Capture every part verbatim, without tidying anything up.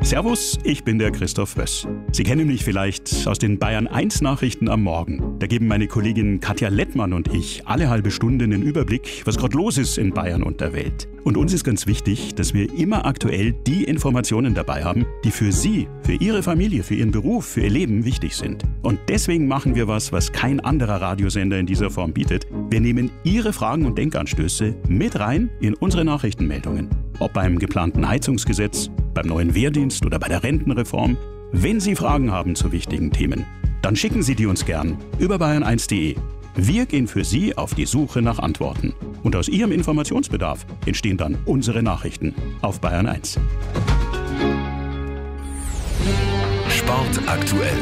Servus, ich bin der Christoph Wöss. Sie kennen mich vielleicht aus den Bayern eins Nachrichten am Morgen. Da geben meine Kollegin Katja Lettmann und ich alle halbe Stunde einen Überblick, was gerade los ist in Bayern und der Welt. Und uns ist ganz wichtig, dass wir immer aktuell die Informationen dabei haben, die für Sie, für Ihre Familie, für Ihren Beruf, für Ihr Leben wichtig sind. Und deswegen machen wir was, was kein anderer Radiosender in dieser Form bietet. Wir nehmen Ihre Fragen und Denkanstöße mit rein in unsere Nachrichtenmeldungen. Ob beim geplanten Heizungsgesetz, beim neuen Wehrdienst oder bei der Rentenreform. Wenn Sie Fragen haben zu wichtigen Themen, dann schicken Sie die uns gern über bayern eins punkt de. Wir gehen für Sie auf die Suche nach Antworten. Und aus Ihrem Informationsbedarf entstehen dann unsere Nachrichten auf Bayern eins. Sport aktuell.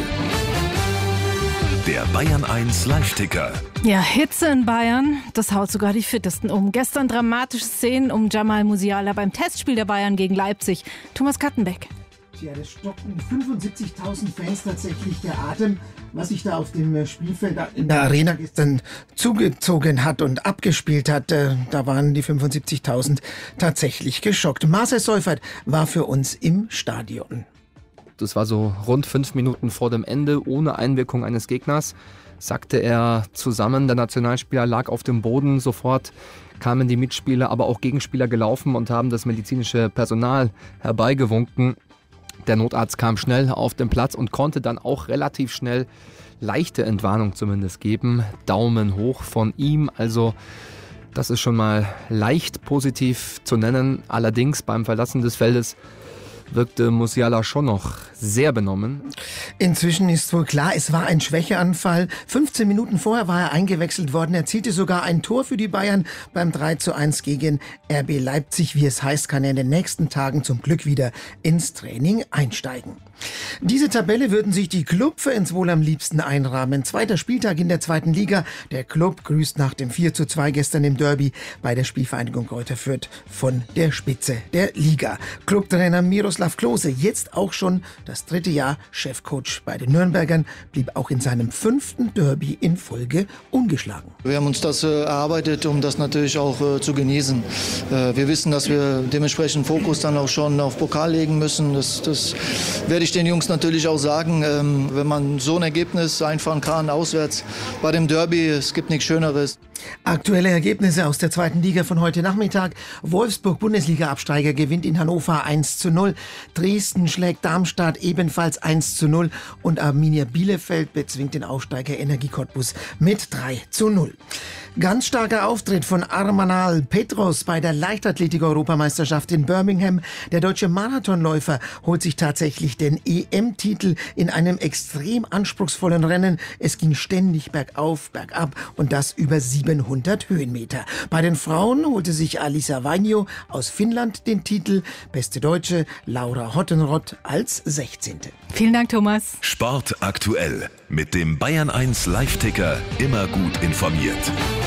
Der Bayern eins Live-Ticker. Ja, Hitze in Bayern, das haut sogar die Fittesten um. Gestern dramatische Szenen um Jamal Musiala beim Testspiel der Bayern gegen Leipzig. Thomas Kattenbeck. Ja, das stockten fünfundsiebzigtausend Fans tatsächlich der Atem, was sich da auf dem Spielfeld in der Arena gestern zugezogen hat und abgespielt hat. Da waren die fünfundsiebzigtausend tatsächlich geschockt. Marcel Seufert war für uns im Stadion. Das war so rund fünf Minuten vor dem Ende, ohne Einwirkung eines Gegners, sackte er zusammen. Der Nationalspieler lag auf dem Boden. Sofort kamen die Mitspieler, aber auch Gegenspieler gelaufen und haben das medizinische Personal herbeigewunken. Der Notarzt kam schnell auf den Platz und konnte dann auch relativ schnell leichte Entwarnung zumindest geben. Daumen hoch von ihm, also das ist schon mal leicht positiv zu nennen. Allerdings beim Verlassen des Feldes wirkte Musiala schon noch sehr benommen. Inzwischen ist wohl klar, es war ein Schwächeanfall. fünfzehn Minuten vorher war er eingewechselt worden. Er erzielte sogar ein Tor für die Bayern beim drei zu eins gegen R B Leipzig. Wie es heißt, kann er in den nächsten Tagen zum Glück wieder ins Training einsteigen. Diese Tabelle würden sich die Clubfans wohl am liebsten einrahmen. Zweiter Spieltag in der zweiten Liga. Der Club grüßt nach dem vier zu zwei gestern im Derby bei der Spielvereinigung Greuther Fürth von der Spitze der Liga. Clubtrainer Miroslav Klose, jetzt auch schon das dritte Jahr Chefcoach bei den Nürnbergern, blieb auch in seinem fünften Derby in Folge ungeschlagen. Wir haben uns das äh, erarbeitet, um das natürlich auch äh, zu genießen. Äh, wir wissen, dass wir dementsprechend Fokus dann auch schon auf Pokal legen müssen. Das, das werde ich den Jungs natürlich auch sagen. Ähm, wenn man so ein Ergebnis einfahren kann, auswärts bei dem Derby, es gibt nichts Schöneres. Aktuelle Ergebnisse aus der zweiten Liga von heute Nachmittag. Wolfsburg, Bundesliga-Absteiger, gewinnt in Hannover eins zu null. Dresden schlägt Darmstadt ebenfalls eins zu null. Und Arminia Bielefeld bezwingt den Aufsteiger Energie Cottbus mit drei zu null. Ganz starker Auftritt von Armanal Petros bei der Leichtathletik-Europameisterschaft in Birmingham. Der deutsche Marathonläufer holt sich tatsächlich den E M-Titel in einem extrem anspruchsvollen Rennen. Es ging ständig bergauf, bergab und das über siebenhundert Höhenmeter. Bei den Frauen holte sich Alisa Vainio aus Finnland den Titel. Beste Deutsche Laura Hottenrott als sechzehnte. Vielen Dank, Thomas. Sport aktuell mit dem Bayern eins Live-Ticker, immer gut informiert.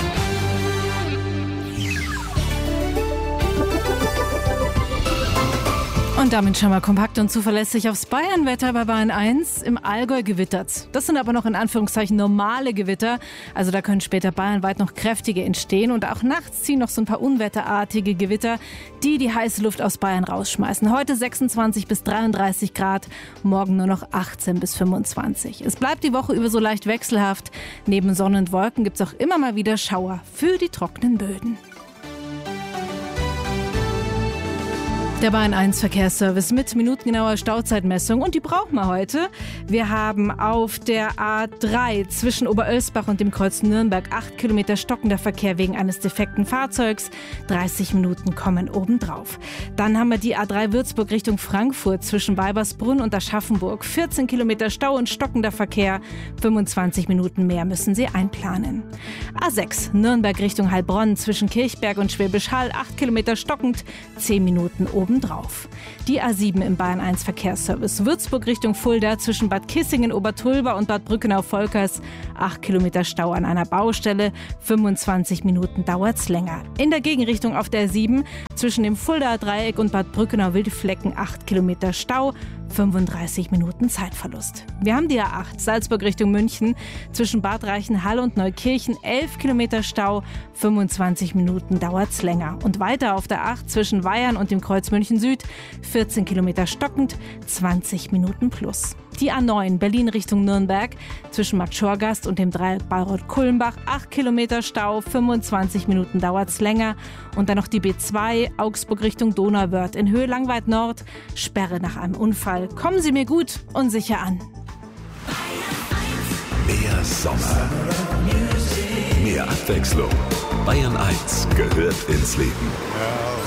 Und damit schauen wir kompakt und zuverlässig aufs Bayernwetter bei Bayern eins. Im Allgäu gewittert's. Das sind aber noch in Anführungszeichen normale Gewitter. Also da können später bayernweit noch kräftige entstehen. Und auch nachts ziehen noch so ein paar unwetterartige Gewitter, die die heiße Luft aus Bayern rausschmeißen. Heute sechsundzwanzig bis dreiunddreißig Grad, morgen nur noch achtzehn bis fünfundzwanzig. Es bleibt die Woche über so leicht wechselhaft. Neben Sonne und Wolken gibt's auch immer mal wieder Schauer für die trockenen Böden. Der Bayern eins Verkehrsservice mit minutengenauer Stauzeitmessung und die brauchen wir heute. Wir haben auf der A drei zwischen Oberölsbach und dem Kreuz Nürnberg acht Kilometer stockender Verkehr wegen eines defekten Fahrzeugs. dreißig Minuten kommen obendrauf. Dann haben wir die A drei Würzburg Richtung Frankfurt zwischen Weibersbrunn und Aschaffenburg. vierzehn Kilometer Stau und stockender Verkehr. fünfundzwanzig Minuten mehr müssen Sie einplanen. A sechs Nürnberg Richtung Heilbronn zwischen Kirchberg und Schwäbisch Hall. acht Kilometer stockend, zehn Minuten obendrauf. Die A sieben im Bayern eins Verkehrsservice Würzburg Richtung Fulda zwischen Bad Kissingen, Obertulba und Bad Brückenau-Volkers. acht Kilometer Stau an einer Baustelle, fünfundzwanzig Minuten dauert's länger. In der Gegenrichtung auf der sieben zwischen dem Fuldaer Dreieck und Bad Brückenau-Wildflecken acht Kilometer Stau, fünfunddreißig Minuten Zeitverlust. Wir haben die A acht Salzburg Richtung München zwischen Bad Reichenhall und Neukirchen elf Kilometer Stau, fünfundzwanzig Minuten dauert's länger. Und weiter auf der acht zwischen Weyern und dem Kreuz München Süd, vierzehn Kilometer stockend, zwanzig Minuten plus. Die A neun Berlin Richtung Nürnberg zwischen Marktschorgast und dem Dreieck Bayreuth-Kulmbach, acht Kilometer Stau, fünfundzwanzig Minuten dauert's länger. Und dann noch die B zwei Augsburg Richtung Donauwörth in Höhe Langweid Nord, Sperre nach einem Unfall. Kommen Sie mir gut und sicher an. Mehr Sommer, mehr Abwechslung. Bayern eins gehört ins Leben.